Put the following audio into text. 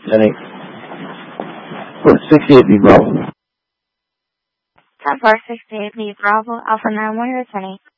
Jenny. 68B Bravo. 10-4, 68B Bravo, Alpha 9-1, returning.